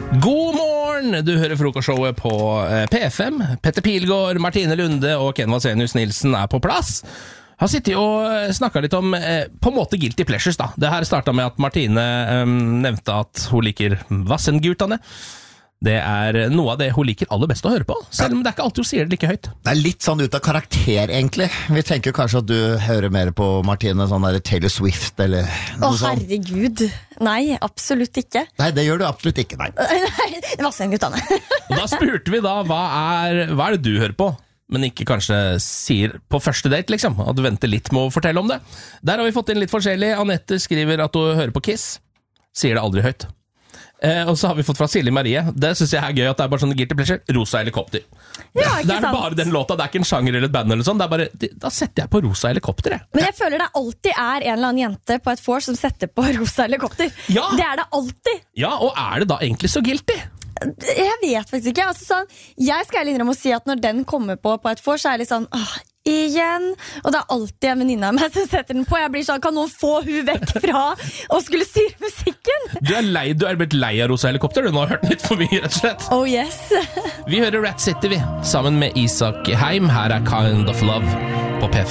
God morgen! Du hører frokostshowet på P5. Petter Pilgaard, Martine Lunde og Ken Vasenius Nilsen på plass. Har sittet og snakket litt om på en måte guilty pleasures da. Det her startet med at Martine nevnte at hun liker Vassendgutane. Det noe av det hun liker aller best å høre på, selv om det ikke alltid hun sier det like høyt. Det litt sånn ut av karakter egentlig. Vi tenker kanskje at du hører mer på Martine, sånn der Taylor Swift eller noe sånt. Herregud. Nei, absolutt ikke. Nei, det gjør du absolutt ikke, nei. Nei, Vassendgutane. Og da spurte vi da, hva er det du hører på? Men ikke kanskje sier på første date, liksom. At du venter litt med å fortelle om det. Der har vi fått inn litt forskjellig. Anette skriver at hun hører på Kiss. Sier det aldri høyt. Og så har vi fått fra Silje Marie. Det synes jeg gøy at det bare sånn guilty pleasure. Rosa helikopter. Ja, ikke det sant? Bare den låta, det ikke en sjanger eller et band eller sånn. Det bare, da setter jeg på rosa helikopter, jeg. Men jeg føler det alltid en eller annen jente på et vors som setter på rosa helikopter. Ja. Det det alltid. Ja, og det da egentlig så guilty? Jeg vet faktisk ikke. Altså, sånn, jeg skal innrømme å si at når den kommer på et vors, så jeg litt sånn igjen. Og det alltid en venninne av meg som setter den på. Jeg blir sånn, kan noen få hun vekk fra og skulle styre musikken? Du er blitt lei av rosa helikopter. Du har hørt den litt for mye, rett og slett. Oh yes. Vi hører Rat City, vi. Sammen med Isak Heim. Her Kind of Love på P5.